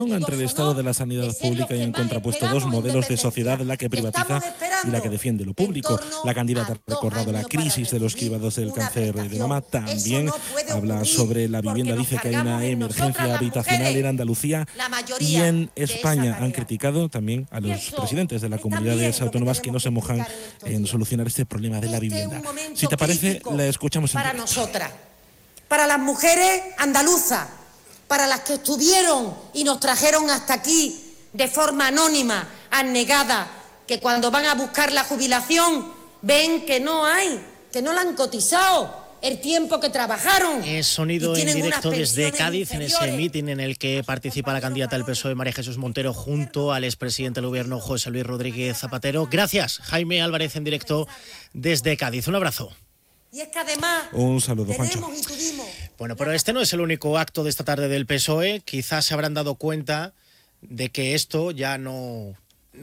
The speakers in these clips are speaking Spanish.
entre el estado de la sanidad pública y en contrapuesto dos modelos de sociedad, la que privatiza y la que defiende lo público. La candidata ha recordado la crisis de los cribados del cáncer de mama. También habla sobre la vivienda, dice que hay una emergencia habitacional en Andalucía y en España. Han criticado también a los presidentes de las comunidades autónomas que no se mojan en solucionar este problema de la vivienda. Si te parece, la escuchamos en para directo. nosotras, para las mujeres andaluzas, para las que estuvieron y nos trajeron hasta aquí de forma anónima, abnegada, que cuando van a buscar la jubilación ven que no hay, que no la han cotizado el tiempo que trabajaron. Es sonido en directo desde Cádiz, en ese mitin en el que participa la candidata del PSOE, María Jesús Montero, junto al expresidente del Gobierno, José Luis Rodríguez Zapatero. Gracias, Jaime Álvarez, en directo desde Cádiz. Un abrazo. Y es que además un saludo, Juancho. Bueno, pero este no es el único acto de esta tarde del PSOE. Quizás se habrán dado cuenta de que esto ya no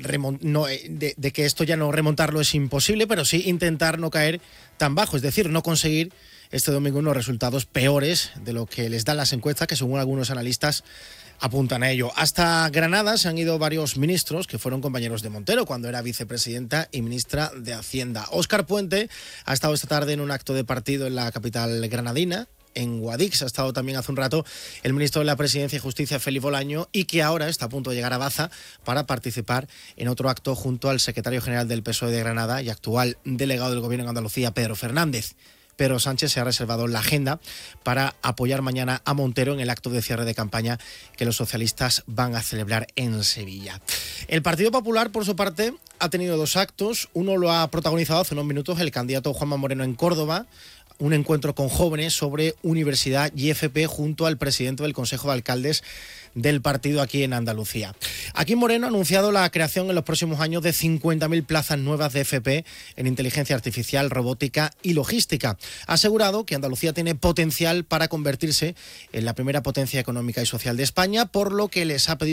remontarlo es imposible, pero sí intentar no caer tan bajo, es decir, no conseguir este domingo unos resultados peores de lo que les dan las encuestas, que según algunos analistas apuntan a ello. Hasta Granada se han ido varios ministros que fueron compañeros de Montero cuando era vicepresidenta y ministra de Hacienda. Óscar Puente ha estado esta tarde en un acto de partido en la capital granadina. En Guadix ha estado también hace un rato el ministro de la Presidencia y Justicia, Félix Bolaño, y que ahora está a punto de llegar a Baza para participar en otro acto junto al secretario general del PSOE de Granada y actual delegado del Gobierno en Andalucía, Pedro Fernández. Pedro Sánchez se ha reservado la agenda para apoyar mañana a Montero en el acto de cierre de campaña que los socialistas van a celebrar en Sevilla. El Partido Popular, por su parte, ha tenido dos actos. Uno lo ha protagonizado hace unos minutos el candidato Juanma Moreno en Córdoba, un encuentro con jóvenes sobre universidad y FP junto al presidente del Consejo de Alcaldes del partido aquí en Andalucía. Aquí Moreno ha anunciado la creación en los próximos años de 50.000 plazas nuevas de FP en inteligencia artificial, robótica y logística. Ha asegurado que Andalucía tiene potencial para convertirse en la primera potencia económica y social de España, por lo que les ha pedido